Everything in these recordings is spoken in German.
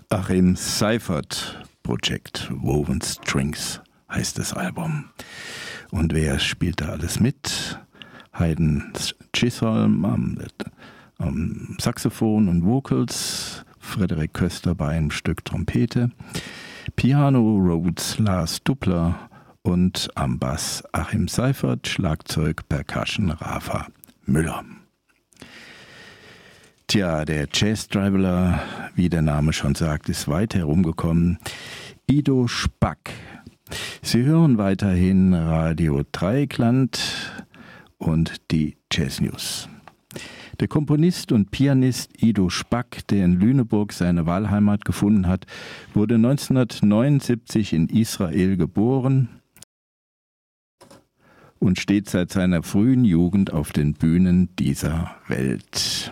Achim Seifert Project, Woven Strings heißt das Album. Und wer spielt da alles mit? Hayden Chisholm am Saxophon und Vocals, Frederik Köster bei einem Stück Trompete, Piano Rhodes Lars Dubler und am Bass Achim Seifert, Schlagzeug, Percussion Rafa Müller. Tja, der Jazz-Traveler, wie der Name schon sagt, ist weit herumgekommen. Ido Spack. Sie hören weiterhin Radio Dreieckland und die Jazz News. Der Komponist und Pianist Ido Spack, der in Lüneburg seine Wahlheimat gefunden hat, wurde 1979 in Israel geboren und steht seit seiner frühen Jugend auf den Bühnen dieser Welt.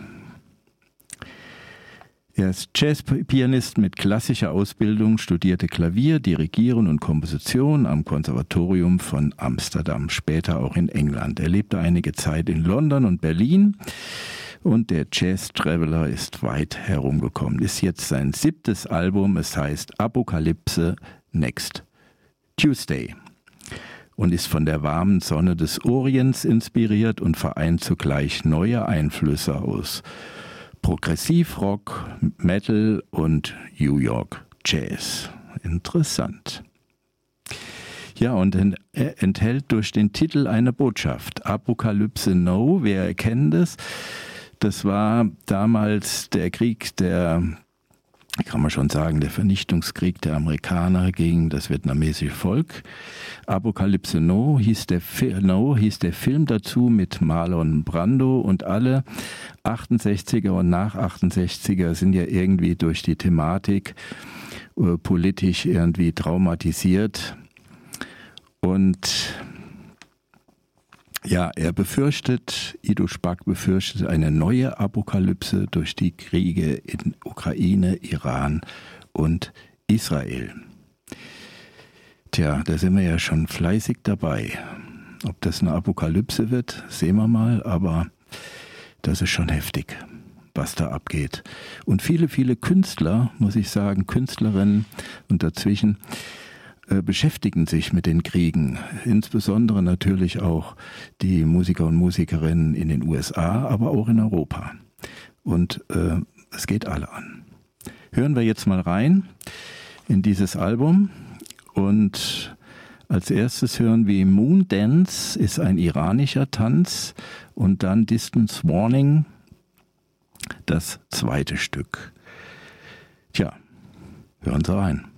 Er ist Jazzpianist mit klassischer Ausbildung, studierte Klavier, Dirigieren und Komposition am Konservatorium von Amsterdam, später auch in England. Er lebte einige Zeit in London und Berlin und der Jazz-Traveler ist weit herumgekommen. Ist jetzt sein 7. Album, es heißt Apokalypse Next Tuesday und ist von der warmen Sonne des Orients inspiriert und vereint zugleich neue Einflüsse aus Progressivrock, Metal und New York Jazz. Interessant. Ja, und er enthält durch den Titel eine Botschaft. Apokalypse Now, wer erkennt es? Das war damals der Krieg, kann man schon sagen, der Vernichtungskrieg der Amerikaner gegen das vietnamesische Volk. Apokalypse Now hieß der Film dazu mit Marlon Brando, und alle 68er und nach 68er sind ja irgendwie durch die Thematik politisch irgendwie traumatisiert. Und ja, Ido Spack befürchtet eine neue Apokalypse durch die Kriege in Ukraine, Iran und Israel. Tja, da sind wir ja schon fleißig dabei. Ob das eine Apokalypse wird, sehen wir mal, aber das ist schon heftig, was da abgeht. Und viele, viele Künstler, muss ich sagen, Künstlerinnen und dazwischen, beschäftigen sich mit den Kriegen, insbesondere natürlich auch die Musiker und Musikerinnen in den USA, aber auch in Europa. Und es geht alle an. Hören wir jetzt mal rein in dieses Album und als erstes hören wir Moon Dance, ist ein iranischer Tanz, und dann Distance Warning, das zweite Stück. Tja, hören Sie rein.